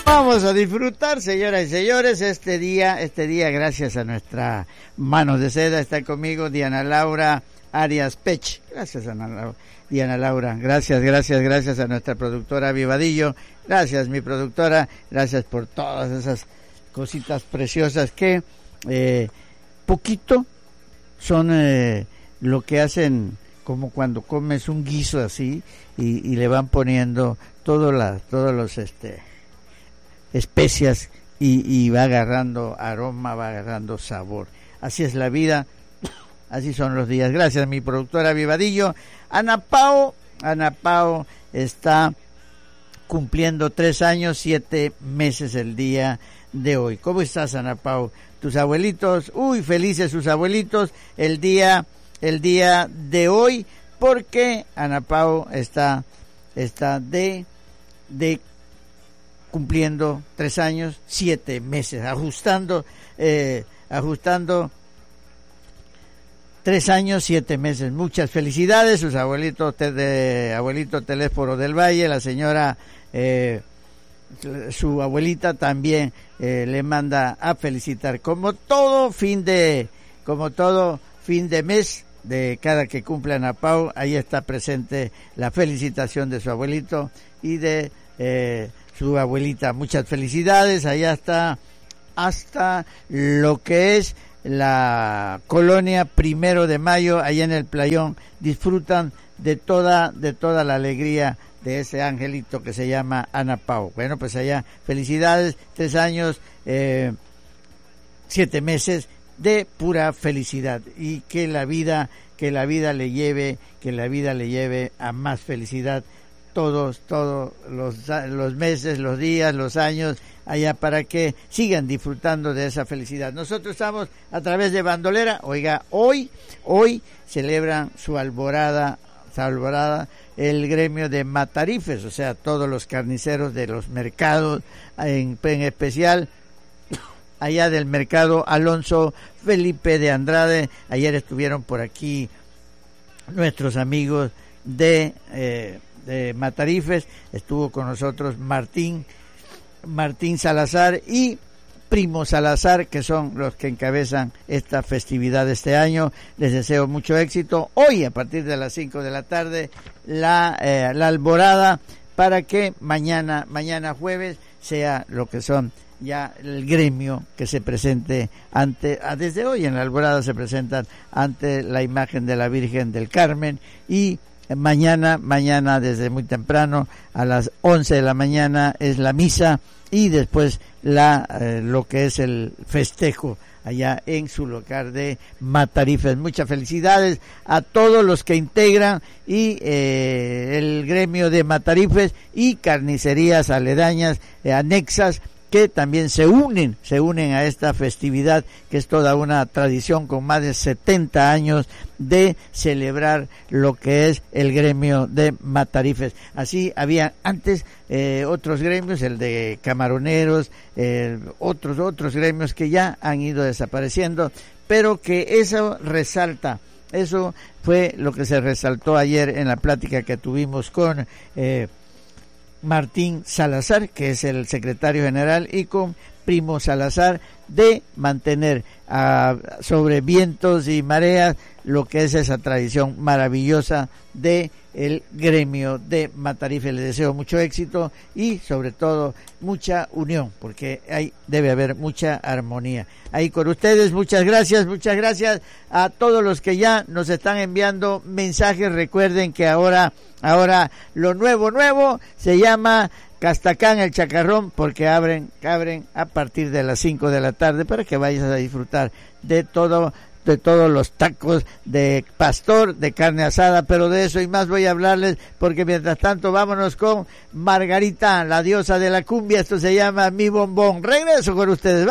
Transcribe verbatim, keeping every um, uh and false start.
Vamos a disfrutar, señoras y señores, este día, este día gracias a nuestra mano de seda, está conmigo Diana Laura Arias Pech. Gracias, Ana Laura. Diana Laura, gracias, gracias, gracias a nuestra productora Vivadillo. Gracias, mi productora, gracias por todas esas cositas preciosas que eh, poquito son eh, lo que hacen, como cuando comes un guiso así y, y le van poniendo todo la, todos los este especias y, y va agarrando aroma, va agarrando sabor. Así es la vida, así son los días. Gracias a mi productora Vivadillo. Ana Pao, Ana Pao está cumpliendo tres años, siete meses el día de hoy. ¿Cómo estás, Ana Pao? Tus abuelitos, uy, felices sus abuelitos el día, el día de hoy, porque Ana Pao está, está de, de cumpliendo tres años, siete meses, ajustando, eh, ajustando tres años, siete meses. Muchas felicidades, sus abuelitos, de abuelito Telésforo del Valle, la señora, eh, su abuelita también eh, le manda a felicitar. Como todo fin de, como todo fin de mes, de cada que cumple Ana Pao, ahí está presente la felicitación de su abuelito y de eh, su abuelita. Muchas felicidades, allá está hasta lo que es la colonia Primero de Mayo, allá en el Playón. Disfrutan de toda, de toda la alegría de ese angelito que se llama Ana Pao. Bueno, pues allá felicidades, tres años, eh, siete meses de pura felicidad, y que la vida, que la vida le lleve, que la vida le lleve a más felicidad todos, todos los, los meses, los días, los años, allá, para que sigan disfrutando de esa felicidad. Nosotros estamos a través de Bandolera. Oiga, hoy, hoy celebran su alborada, su alborada, el gremio de Matarifes, o sea, todos los carniceros de los mercados, en, en especial allá del mercado Alonso Felipe de Andrade. Ayer estuvieron por aquí nuestros amigos de, eh, de Matarifes, estuvo con nosotros Martín, Martín Salazar y Primo Salazar, que son los que encabezan esta festividad de este año. Les deseo mucho éxito. Hoy, a partir de las cinco de la tarde, la, eh, la alborada, para que mañana, mañana jueves, sea lo que son ya el gremio que se presente ante, ah, desde hoy en la alborada se presentan ante la imagen de la Virgen del Carmen, y mañana, mañana desde muy temprano, a las once de la mañana es la misa, y después la eh, lo que es el festejo allá en su lugar de Matarifes. Muchas felicidades a todos los que integran y eh, el gremio de Matarifes y carnicerías aledañas, eh, anexas, que también se unen, se unen a esta festividad, que es toda una tradición con más de setenta años de celebrar lo que es el gremio de Matarifes. Así había antes eh, otros gremios, el de camaroneros, eh, otros, otros gremios que ya han ido desapareciendo, pero que eso resalta, eso fue lo que se resaltó ayer en la plática que tuvimos con eh, Martín Salazar, que es el secretario general, y con Primo Salazar, de mantener uh, sobre vientos y mareas lo que es esa tradición maravillosa de el gremio de Matarifes. Les deseo mucho éxito y sobre todo mucha unión, porque ahí debe haber mucha armonía. Ahí con ustedes, muchas gracias, muchas gracias a todos los que ya nos están enviando mensajes. Recuerden que ahora, ahora lo nuevo, nuevo se llama Castacán el Chacarrón, porque abren, abren a partir de las cinco de la tarde, para que vayas a disfrutar de todo, de todos los tacos de pastor, de carne asada, pero de eso y más voy a hablarles, porque mientras tanto vámonos con Margarita, la diosa de la cumbia. Esto se llama Mi Bombón. Regreso con ustedes.